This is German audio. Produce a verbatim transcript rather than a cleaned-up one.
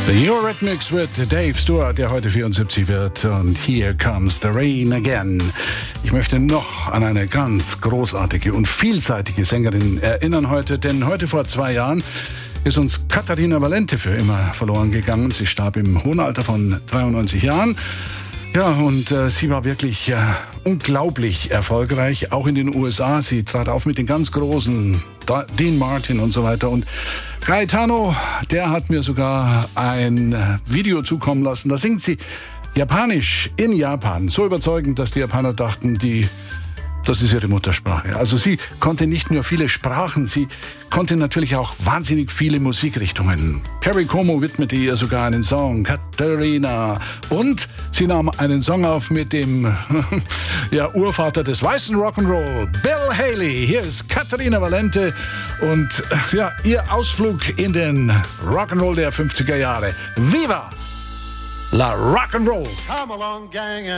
The Eurythmics mit Dave Stewart, der heute vierundsiebzig wird. Und Here Comes the Rain Again. Ich möchte noch an eine ganz großartige und vielseitige Sängerin erinnern heute, denn heute vor zwei Jahren ist uns Caterina Valente für immer verloren gegangen. Sie starb im hohen Alter von dreiundneunzig Jahren. Ja, und äh, sie war wirklich äh, unglaublich erfolgreich, auch in den U S A. Sie trat auf mit den ganz Großen, Dean Martin und so weiter. Und Gaetano, der hat mir sogar ein äh, Video zukommen lassen. Da singt sie Japanisch in Japan. So überzeugend, dass die Japaner dachten, die... Das ist ihre Muttersprache. Also sie konnte nicht nur viele Sprachen, sie konnte natürlich auch wahnsinnig viele Musikrichtungen. Perry Como widmete ihr sogar einen Song, Caterina. Und sie nahm einen Song auf mit dem ja, Urvater des weißen Rock'n'Roll, Bill Haley. Hier ist Caterina Valente und ja, ihr Ausflug in den Rock'n'Roll der fünfziger Jahre. Viva la Rock'n'Roll! Come along, gang.